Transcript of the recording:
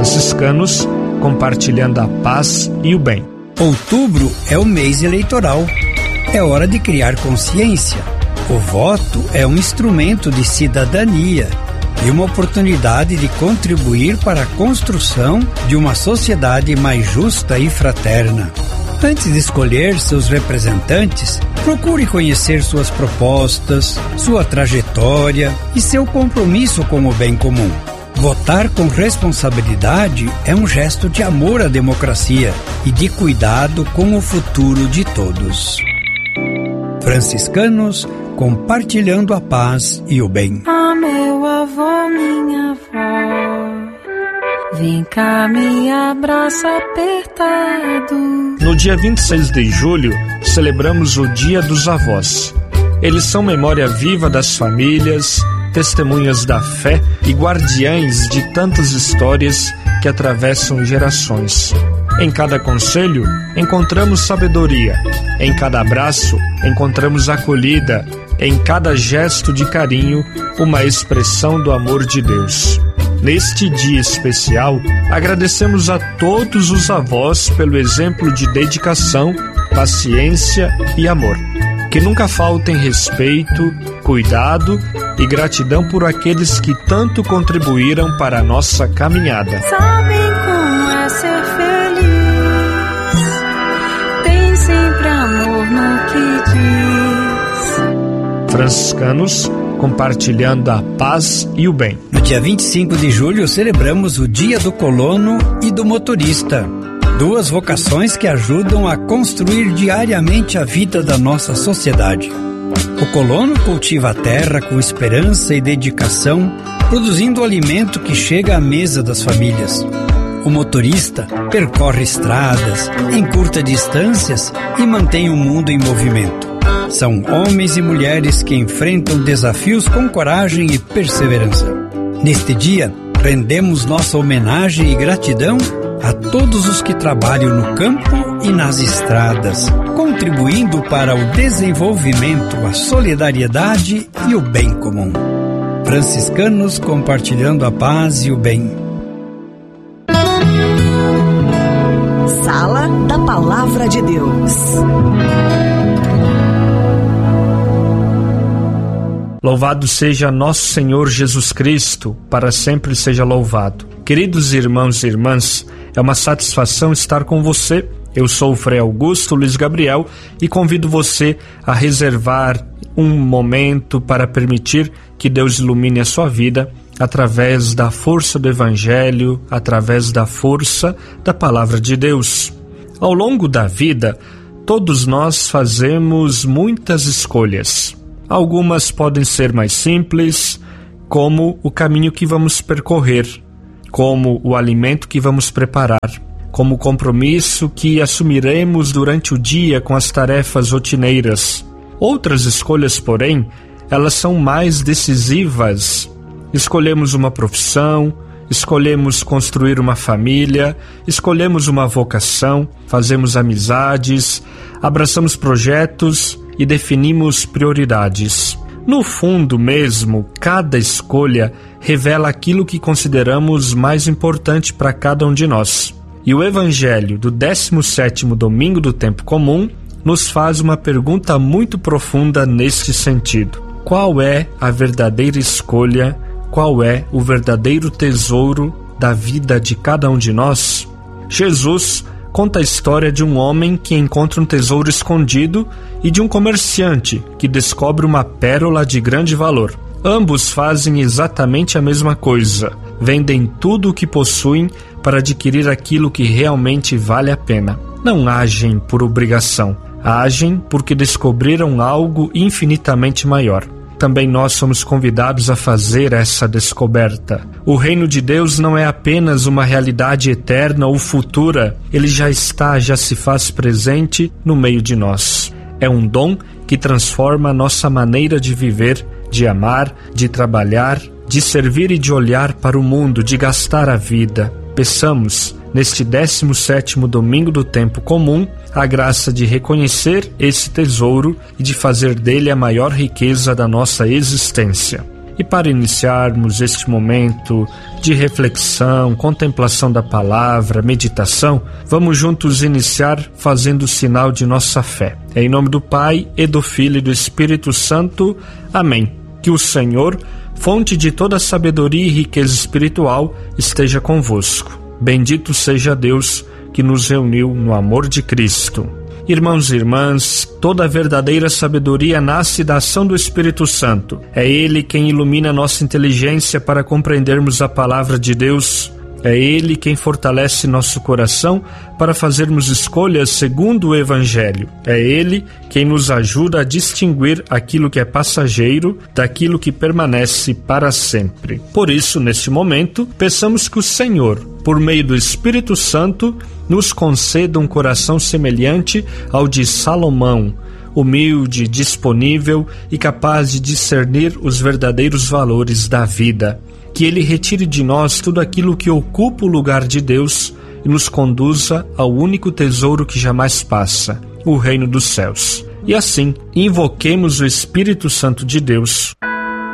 franciscanos, compartilhando a paz e o bem. Outubro é o mês eleitoral. É hora de criar consciência. O voto é um instrumento de cidadania e uma oportunidade de contribuir para a construção de uma sociedade mais justa e fraterna. Antes de escolher seus representantes, procure conhecer suas propostas, sua trajetória e seu compromisso com o bem comum. Votar com responsabilidade é um gesto de amor à democracia e de cuidado com o futuro de todos. Franciscanos, compartilhando a paz e o bem. Ah, meu avô, minha avó, vem cá, me abraça apertado. No dia 26 de julho, celebramos o Dia dos Avós. Eles são memória viva das famílias, testemunhas da fé e guardiães de tantas histórias que atravessam gerações. Em cada conselho, encontramos sabedoria. Em cada abraço, encontramos acolhida. Em cada gesto de carinho, uma expressão do amor de Deus. Neste dia especial, agradecemos a todos os avós pelo exemplo de dedicação, paciência e amor. Que nunca faltem respeito, cuidado e gratidão por aqueles que tanto contribuíram para a nossa caminhada. Sabem como é ser feliz, tem sempre amor no que diz. Franciscanos, compartilhando a paz e o bem. No dia 25 de julho, celebramos o Dia do Colono e do Motorista. Duas vocações que ajudam a construir diariamente a vida da nossa sociedade. O colono cultiva a terra com esperança e dedicação, produzindo o alimento que chega à mesa das famílias. O motorista percorre estradas, encurta distâncias e mantém o mundo em movimento. São homens e mulheres que enfrentam desafios com coragem e perseverança. Neste dia, rendemos nossa homenagem e gratidão a todos os que trabalham no campo e nas estradas, contribuindo para o desenvolvimento, a solidariedade e o bem comum. Franciscanos, compartilhando a paz e o bem. Sala da Palavra de Deus. Louvado seja nosso Senhor Jesus Cristo, para sempre seja louvado. Queridos irmãos e irmãs, é uma satisfação estar com você. Eu sou o Frei Augusto Luiz Gabriel e convido você a reservar um momento para permitir que Deus ilumine a sua vida através da força do Evangelho, através da força da Palavra de Deus. Ao longo da vida, todos nós fazemos muitas escolhas. Algumas podem ser mais simples, como o caminho que vamos percorrer, como o alimento que vamos preparar, como o compromisso que assumiremos durante o dia com as tarefas rotineiras. Outras escolhas, porém, elas são mais decisivas. Escolhemos uma profissão, escolhemos construir uma família, escolhemos uma vocação, fazemos amizades, abraçamos projetos e definimos prioridades. No fundo mesmo, cada escolha revela aquilo que consideramos mais importante para cada um de nós. E o Evangelho do 17º domingo do tempo comum nos faz uma pergunta muito profunda neste sentido. Qual é a verdadeira escolha? Qual é o verdadeiro tesouro da vida de cada um de nós? Jesus conta a história de um homem que encontra um tesouro escondido e de um comerciante que descobre uma pérola de grande valor. Ambos fazem exatamente a mesma coisa. Vendem tudo o que possuem para adquirir aquilo que realmente vale a pena. Não agem por obrigação. Agem porque descobriram algo infinitamente maior. Também nós somos convidados a fazer essa descoberta. O reino de Deus não é apenas uma realidade eterna ou futura. Ele já está, já se faz presente no meio de nós. É um dom que transforma a nossa maneira de viver, de amar, de trabalhar, de servir e de olhar para o mundo, de gastar a vida. Peçamos, neste 17º domingo do tempo comum, a graça de reconhecer esse tesouro e de fazer dele a maior riqueza da nossa existência. E para iniciarmos este momento de reflexão, contemplação da palavra, meditação, vamos juntos iniciar fazendo o sinal de nossa fé. Em nome do Pai, e do Filho e do Espírito Santo. Amém. Que o Senhor, fonte de toda sabedoria e riqueza espiritual, esteja convosco. Bendito seja Deus que nos reuniu no amor de Cristo. Irmãos e irmãs, toda a verdadeira sabedoria nasce da ação do Espírito Santo. É Ele quem ilumina nossa inteligência para compreendermos a palavra de Deus. É Ele quem fortalece nosso coração para fazermos escolhas segundo o Evangelho. É Ele quem nos ajuda a distinguir aquilo que é passageiro daquilo que permanece para sempre. Por isso, neste momento, peçamos que o Senhor, por meio do Espírito Santo, nos conceda um coração semelhante ao de Salomão, humilde, disponível e capaz de discernir os verdadeiros valores da vida. Que Ele retire de nós tudo aquilo que ocupa o lugar de Deus e nos conduza ao único tesouro que jamais passa, o reino dos céus. E assim, invoquemos o Espírito Santo de Deus.